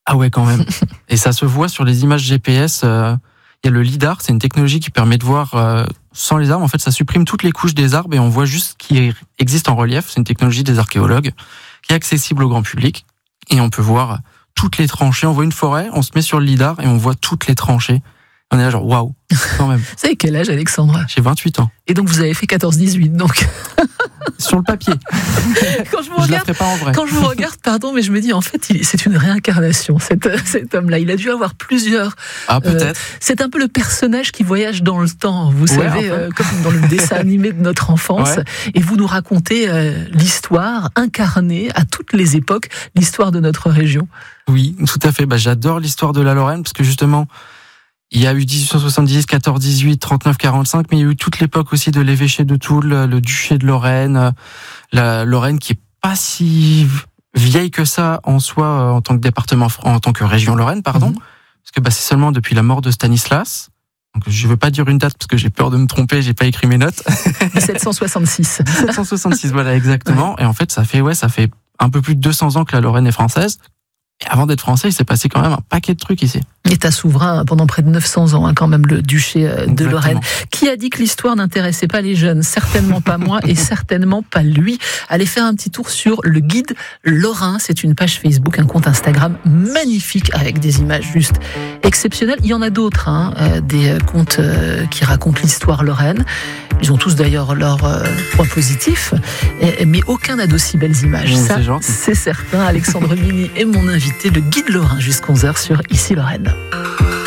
Ah ouais, quand même. Et ça se voit sur les images GPS. Il y a le lidar, c'est une technologie qui permet de voir sans les arbres. En fait, ça supprime toutes les couches des arbres et on voit juste ce qui existe en relief. C'est une technologie des archéologues qui est accessible au grand public. Et on peut voir toutes les tranchées. On voit une forêt, on se met sur le lidar et on voit toutes les tranchées. On est là genre, waouh, quand même. Vous avez quel âge, Alexandre ? J'ai 28 ans. Et donc, vous avez fait 14-18, donc. Sur le papier. Quand je la ferai pas en vrai. Quand je vous regarde, pardon, mais je me dis, en fait, c'est une réincarnation, cet homme-là. Il a dû avoir plusieurs. Ah, peut-être. C'est un peu le personnage qui voyage dans le temps, vous savez, comme dans le dessin animé de notre enfance. Ouais. Et vous nous racontez l'histoire incarnée à toutes les époques, l'histoire de notre région. Oui, tout à fait. J'adore l'histoire de la Lorraine, parce que justement, il y a eu 1870, 14, 18, 39, 45, mais il y a eu toute l'époque aussi de l'évêché de Toul, le duché de Lorraine, la Lorraine qui est pas si vieille que ça en soi, en tant que département, en tant que région Lorraine, pardon, parce que c'est seulement depuis la mort de Stanislas. Donc je veux pas dire une date parce que j'ai peur de me tromper, j'ai pas écrit mes notes. 1766. 1766, voilà, exactement. Ouais. Et en fait, ça fait un peu plus de 200 ans que la Lorraine est française. Et avant d'être français, il s'est passé quand même un paquet de trucs ici. État souverain pendant près de 900 ans, quand même, le duché de Lorraine. Qui a dit que l'histoire n'intéressait pas les jeunes ? Certainement pas moi et certainement pas lui. Allez faire un petit tour sur le guide lorrain. C'est une page Facebook, un compte Instagram magnifique avec des images juste exceptionnelles. Il y en a d'autres, des comptes qui racontent l'histoire lorraine. Ils ont tous d'ailleurs leurs points positifs, mais aucun n'a d'aussi belles images. Ça, c'est certain. Alexandre Mini est mon invité, le guide lorrain jusqu'à 11h sur Ici Lorraine.